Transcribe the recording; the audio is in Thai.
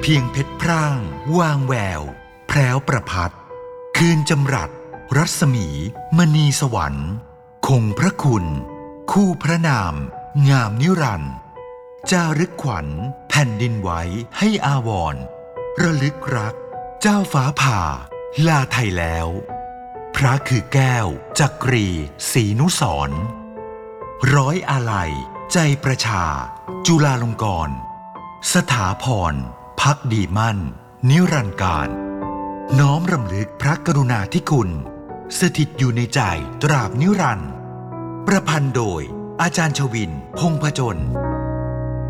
เพียงเพชรพร่างวางแววแพรวประพัดคืนจำรัดรัศมีมณีสวรรค์คงพระคุณคู่พระนามงามนิรันดร์จารึกขวัญแผ่นดินไว้ให้อาวรณ์ระลึกรักเจ้าฟ้าผ่าลาไทยแล้วพระคือแก้วจักรีศรีนุสรณ์ร้อยอาลัยใจประชาจุฬาลงกรณ์สถาพรภักดีมั่นนิรันดร์การน้อมรำลึกพระกรุณาธิคุณสถิตอยู่ในใจตราบนิรันดร์ประพันธ์โดยอาจารย์ชวินพงษ์ผจญ